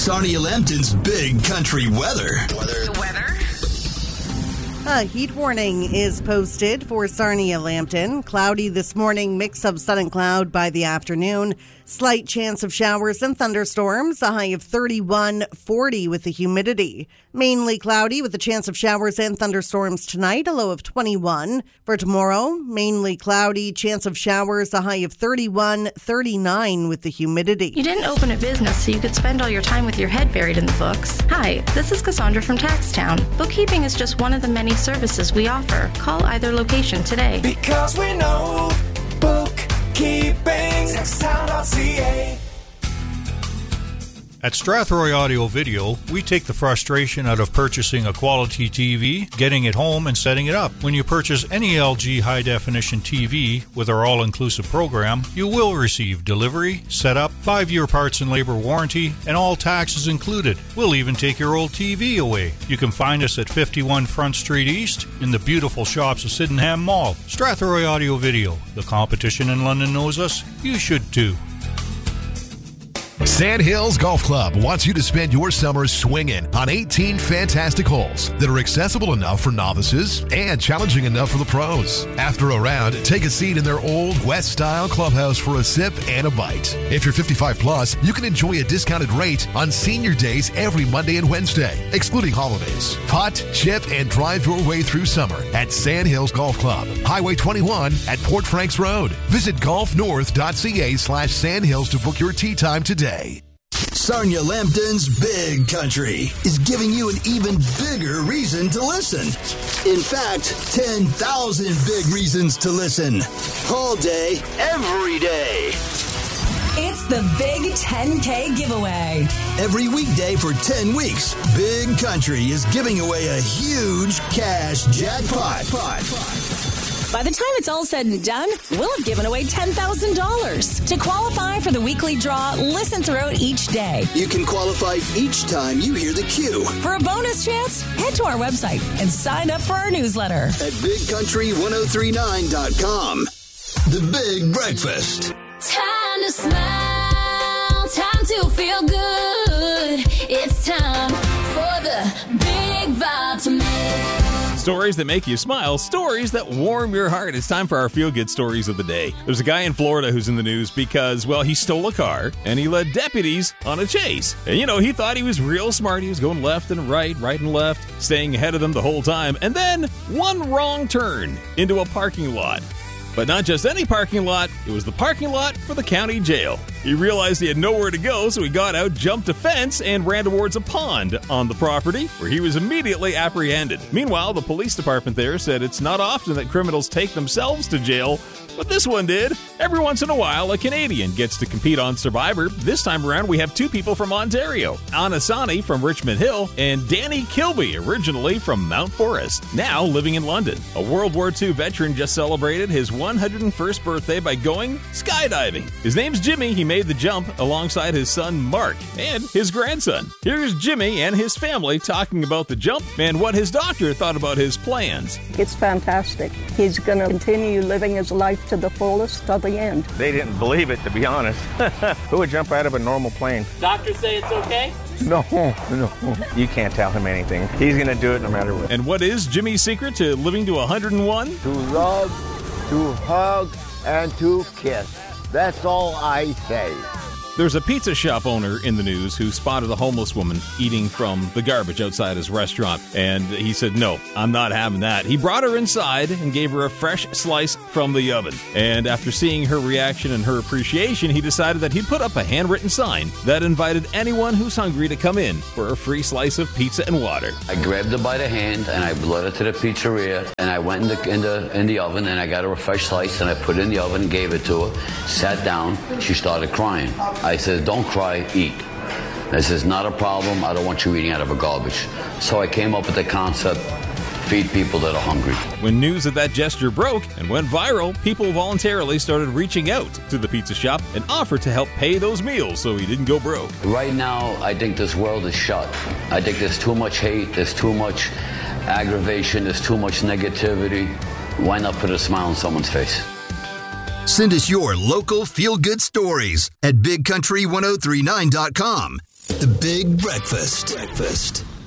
Sarnia Lambton's Big Country Weather. The weather? A heat warning is posted for Sarnia Lambton. Cloudy this morning, mix of sun and cloud by the afternoon. Slight chance of showers and thunderstorms, a high of 31-40 with the humidity. Mainly cloudy with a chance of showers and thunderstorms tonight, a low of 21. For tomorrow, mainly cloudy, chance of showers, a high of 31-39 with the humidity. You didn't open a business so you could spend all your time with your head buried in the books. Hi, this is Cassandra from Taxtown. Bookkeeping is just one of the many services we offer. Call either location today. Because we know bookkeeping. Taxtown.ca. At Strathroy Audio Video, we take the frustration out of purchasing a quality TV, getting it home, and setting it up. When you purchase any LG high-definition TV with our all-inclusive program, you will receive delivery, setup, 5-year parts and labor warranty, and all taxes included. We'll even take your old TV away. You can find us at 51 Front Street East in the beautiful shops of Sydenham Mall. Strathroy Audio Video. The competition in London knows us. You should too. Sandhills Golf Club wants you to spend your summer swinging on 18 fantastic holes that are accessible enough for novices and challenging enough for the pros. After a round, take a seat in their old West-style clubhouse for a sip and a bite. If you're 55 plus, you can enjoy a discounted rate on senior days every Monday and Wednesday, excluding holidays. Putt, chip, and drive your way through summer at Sandhills Golf Club, Highway 21 at Port Franks Road. Visit golfnorth.ca/Sandhills to book your tee time today. Sarnia Lambton's Big Country is giving you an even bigger reason to listen. In fact, 10,000 big reasons to listen. All day, every day. It's the Big 10K giveaway. Every weekday for 10 weeks, Big Country is giving away a huge cash jackpot. By the time it's all said and done, we'll have given away $10,000. To qualify for the weekly draw, listen throughout each day. You can qualify each time you hear the cue. For a bonus chance, head to our website and sign up for our newsletter at BigCountry1039.com. The Big Breakfast. Time to smile, time to feel good. It's time for the Big Vibe to make. Stories that make you smile, stories that warm your heart. It's time for our feel-good stories of the day. There's a guy in Florida who's in the news because, well, he stole a car and he led deputies on a chase. And, he thought he was real smart. He was going left and right and left, staying ahead of them the whole time. And then one wrong turn into a parking lot. But not just any parking lot, it was the parking lot for the county jail. He realized he had nowhere to go, so he got out, jumped a fence, and ran towards a pond on the property, where he was immediately apprehended. Meanwhile, the police department there said it's not often that criminals take themselves to jail, but this one did. Every once in a while, a Canadian gets to compete on Survivor. This time around, we have two people from Ontario, Anasani from Richmond Hill, and Danny Kilby, originally from Mount Forest, now living in London. A World War II veteran just celebrated his 101st birthday by going skydiving. His name's Jimmy. He made the jump alongside his son Mark and his grandson. Here's Jimmy and his family talking about the jump and what his doctor thought about his plans. It's fantastic. He's going to continue living his life to the fullest to the end. They didn't believe it, to be honest. Who would jump out of a normal plane? Doctors say it's okay? No. You can't tell him anything. He's going to do it no matter what. And what is Jimmy's secret to living to 101? To love, to hug, and to kiss. That's all I say. There's a pizza shop owner in the news who spotted a homeless woman eating from the garbage outside his restaurant. And he said, no, I'm not having that. He brought her inside and gave her a fresh slice from the oven. And after seeing her reaction and her appreciation, he decided that he'd put up a handwritten sign that invited anyone who's hungry to come in for a free slice of pizza and water. I grabbed her by the hand and I led her to the pizzeria. And I went in the oven and I got her a fresh slice and I put it in the oven and gave it to her. Sat down. She started crying. I said, don't cry, eat. This is not a problem. I don't want you eating out of a garbage. So I came up with the concept, feed people that are hungry. When news of that gesture broke and went viral, people voluntarily started reaching out to the pizza shop and offered to help pay those meals so he didn't go broke. Right now, I think this world is shut. I think there's too much hate, there's too much aggravation, there's too much negativity. Why not put a smile on someone's face? Send us your local feel-good stories at BigCountry1039.com. The Big Breakfast.